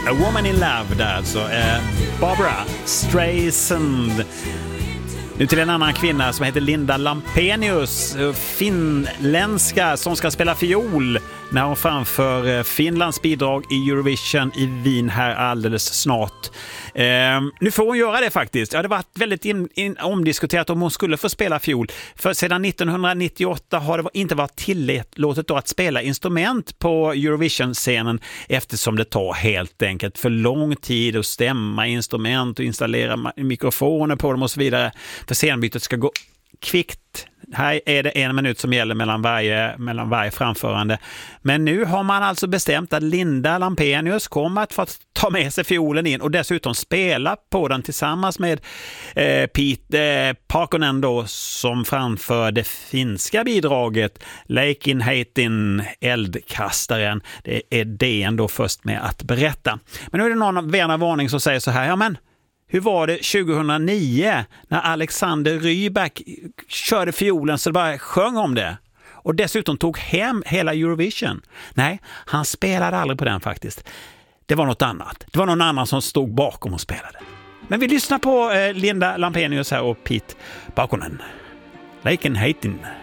A Woman in Love där alltså. Barbara Streisand. Nu till en annan kvinna som heter Linda Lampenius, finländska, som ska spela fiol när hon framför Finlands bidrag i Eurovision i Wien här alldeles snart. Nu får hon göra det faktiskt. Ja, det har varit väldigt omdiskuterat om hon skulle få spela fiol. För sedan 1998 har det inte varit tillåtet att spela instrument på Eurovision-scenen, eftersom det tar helt enkelt för lång tid att stämma instrument och installera mikrofoner på dem och så vidare. För scenbytet ska gå kvickt. Här är det 1 minut som gäller mellan varje framförande. Men nu har man alltså bestämt att Linda Lampenius kommer att få ta med sig fiolen in och dessutom spela på den tillsammans med Pete Parkonen då, som framför det finska bidraget Leikinheitin, eldkastaren. Det är DN då först med att berätta. Men nu är det någon vännervarning som säger så här, ja men hur var det 2009 när Alexander Rybak körde fiolen så det bara sjöng om det? Och dessutom tog hem hela Eurovision. Nej, han spelade aldrig på den faktiskt. Det var något annat. Det var någon annan som stod bakom och spelade. Men vi lyssnar på Linda Lampenius här och Pete Parkonen. Leikinheitin.